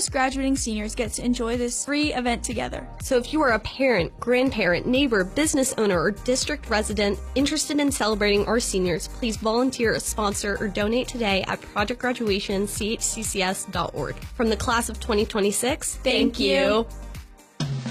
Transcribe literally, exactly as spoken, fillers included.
us graduating seniors get to enjoy this free event together. So if you are a parent, grandparent, neighbor, business owner, or district resident interested in celebrating our seniors, please volunteer, sponsor, or donate today at project graduation c h c c s dot org. From the class of twenty twenty-six, Thank you.